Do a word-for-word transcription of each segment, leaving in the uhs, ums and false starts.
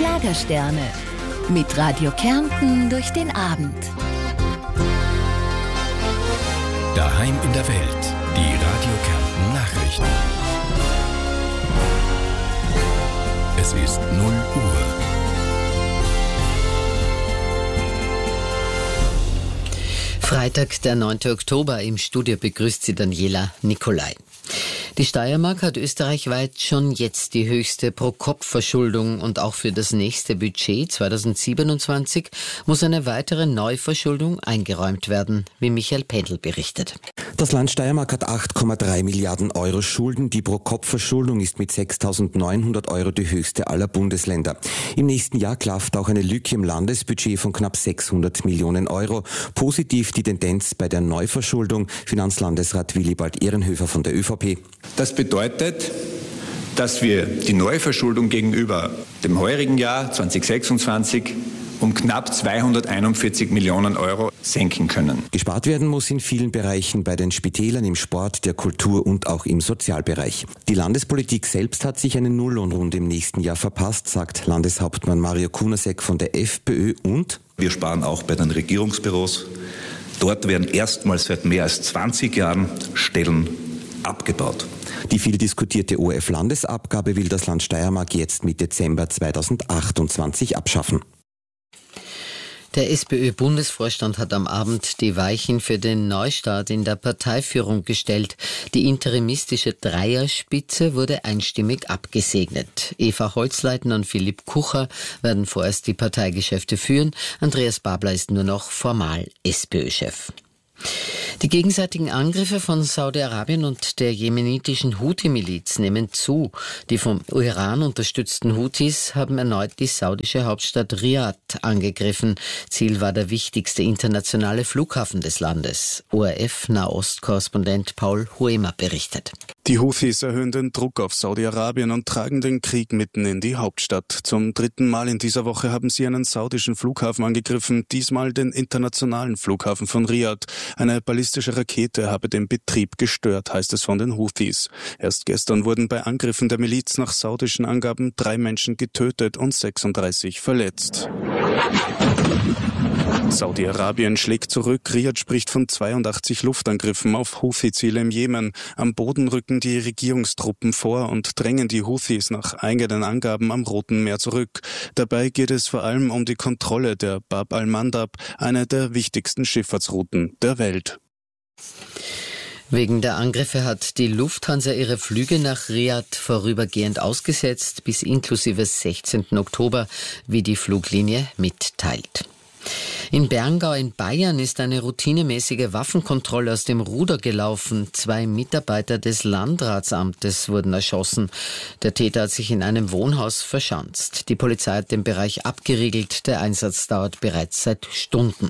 Schlagersterne. Mit Radio Kärnten durch den Abend. Daheim in der Welt. Die Radio Kärnten Nachrichten. Es ist null Uhr. Freitag, der neunte Oktober. Im Studio begrüßt sie Daniela Nicolai. Die Steiermark hat österreichweit schon jetzt die höchste Pro-Kopf-Verschuldung und auch für das nächste Budget zweitausendsiebenundzwanzig muss eine weitere Neuverschuldung eingeräumt werden, wie Michael Pendl berichtet. Das Land Steiermark hat acht Komma drei Milliarden Euro Schulden. Die Pro-Kopf-Verschuldung ist mit sechstausendneunhundert Euro die höchste aller Bundesländer. Im nächsten Jahr klafft auch eine Lücke im Landesbudget von knapp sechshundert Millionen Euro. Positiv die Tendenz bei der Neuverschuldung. Finanzlandesrat Willibald Ehrenhöfer von der ÖVP. Das bedeutet, dass wir die Neuverschuldung gegenüber dem heurigen Jahr zweitausendsechsundzwanzig um knapp zweihunderteinundvierzig Millionen Euro senken können. Gespart werden muss in vielen Bereichen, bei den Spitälern, im Sport, der Kultur und auch im Sozialbereich. Die Landespolitik selbst hat sich eine Nulllohnrunde im nächsten Jahr verpasst, sagt Landeshauptmann Mario Kunasek von der FPÖ und wir sparen auch bei den Regierungsbüros. Dort werden erstmals seit mehr als zwanzig Jahren Stellen abgebaut. Die viel diskutierte O R F-Landesabgabe will das Land Steiermark jetzt mit Dezember zweitausendachtundzwanzig abschaffen. Der SPÖ-Bundesvorstand hat am Abend die Weichen für den Neustart in der Parteiführung gestellt. Die interimistische Dreierspitze wurde einstimmig abgesegnet. Eva Holzleitner und Philipp Kucher werden vorerst die Parteigeschäfte führen. Andreas Babler ist nur noch formal SPÖ-Chef. Die gegenseitigen Angriffe von Saudi-Arabien und der jemenitischen Houthi-Miliz nehmen zu. Die vom Iran unterstützten Houthis haben erneut die saudische Hauptstadt Riad angegriffen. Ziel war der wichtigste internationale Flughafen des Landes. O R F-Nahost-Korrespondent Paul Huemer berichtet. Die Houthis erhöhen den Druck auf Saudi-Arabien und tragen den Krieg mitten in die Hauptstadt. Zum dritten Mal in dieser Woche haben sie einen saudischen Flughafen angegriffen, diesmal den internationalen Flughafen von Riad. Eine ballistische Rakete habe den Betrieb gestört, heißt es von den Houthis. Erst gestern wurden bei Angriffen der Miliz nach saudischen Angaben drei Menschen getötet und sechsunddreißig verletzt. Saudi-Arabien schlägt zurück. Riad spricht von zweiundachtzig Luftangriffen auf Houthi-Ziele im Jemen. Am Boden rücken die Regierungstruppen vor und drängen die Houthis nach eigenen Angaben am Roten Meer zurück. Dabei geht es vor allem um die Kontrolle der Bab al-Mandab, einer der wichtigsten Schifffahrtsrouten der Welt. Wegen der Angriffe hat die Lufthansa ihre Flüge nach Riad vorübergehend ausgesetzt, bis inklusive sechzehnten Oktober, wie die Fluglinie mitteilt. In Berngau in Bayern ist eine routinemäßige Waffenkontrolle aus dem Ruder gelaufen. Zwei Mitarbeiter des Landratsamtes wurden erschossen. Der Täter hat sich in einem Wohnhaus verschanzt. Die Polizei hat den Bereich abgeriegelt. Der Einsatz dauert bereits seit Stunden.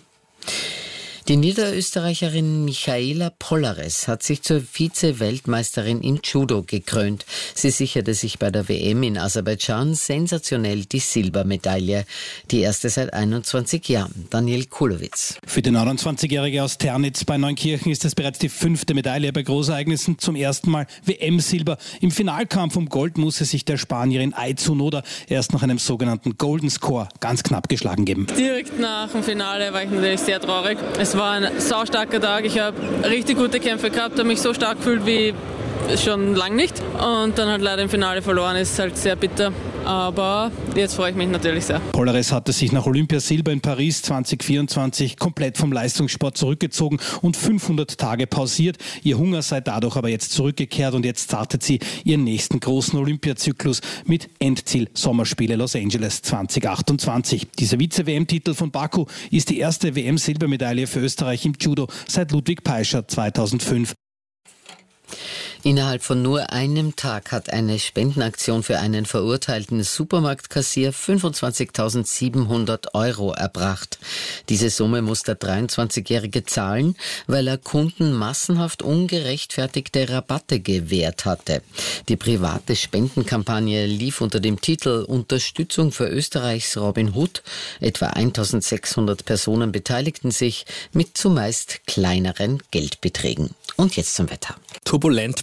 Die Niederösterreicherin Michaela Pollares hat sich zur Vize-Weltmeisterin im Judo gekrönt. Sie sicherte sich bei der W M in Aserbaidschan sensationell die Silbermedaille. Die erste seit einundzwanzig Jahren. Daniel Kulowitz. Für die neunundzwanzigjährige aus Ternitz bei Neunkirchen ist es bereits die fünfte Medaille bei Großereignissen. Zum ersten Mal W M-Silber. Im Finalkampf um Gold musste sich der Spanierin Ai Tsunoda erst nach einem sogenannten Golden Score ganz knapp geschlagen geben. Direkt nach dem Finale war ich natürlich sehr traurig. Es war ein saustarker Tag. Ich habe richtig gute Kämpfe gehabt, habe mich so stark gefühlt wie schon lange nicht. Und dann halt leider im Finale verloren, ist halt sehr bitter. Aber jetzt freue ich mich natürlich sehr. Pollares hatte sich nach Olympiasilber in Paris zweitausendvierundzwanzig komplett vom Leistungssport zurückgezogen und fünfhundert Tage pausiert. Ihr Hunger sei dadurch aber jetzt zurückgekehrt und jetzt startet sie ihren nächsten großen Olympiazyklus mit Endziel Sommerspiele Los Angeles zweitausendachtundzwanzig. Dieser Vize-W M-Titel von Baku ist die erste W M-Silbermedaille für Österreich im Judo seit Ludwig Peischer zweitausendfünf. Innerhalb von nur einem Tag hat eine Spendenaktion für einen verurteilten Supermarktkassier fünfundzwanzigtausendsiebenhundert Euro erbracht. Diese Summe muss der dreiundzwanzigjährige zahlen, weil er Kunden massenhaft ungerechtfertigte Rabatte gewährt hatte. Die private Spendenkampagne lief unter dem Titel Unterstützung für Österreichs Robin Hood. Etwa eintausendsechshundert Personen beteiligten sich mit zumeist kleineren Geldbeträgen. Und jetzt zum Wetter. Turbulent bleibt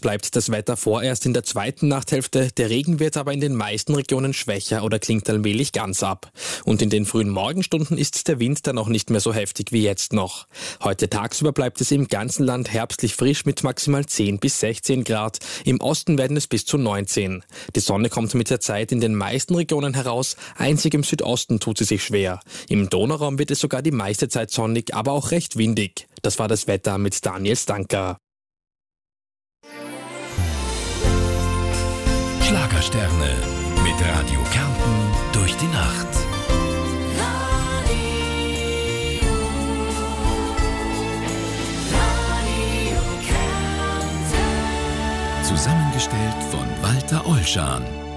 bleibt das Wetter vorerst in der zweiten Nachthälfte. Der Regen wird aber in den meisten Regionen schwächer oder klingt allmählich ganz ab. Und in den frühen Morgenstunden ist der Wind dann auch nicht mehr so heftig wie jetzt noch. Heute tagsüber bleibt es im ganzen Land herbstlich frisch mit maximal zehn bis sechzehn Grad. Im Osten werden es bis zu neunzehn. Die Sonne kommt mit der Zeit in den meisten Regionen heraus. Einzig im Südosten tut sie sich schwer. Im Donauraum wird es sogar die meiste Zeit sonnig, aber auch recht windig. Das war das Wetter mit Daniel Stanker. Schlagersterne mit Radio Kärnten durch die Nacht. Zusammengestellt von Walter Olschan.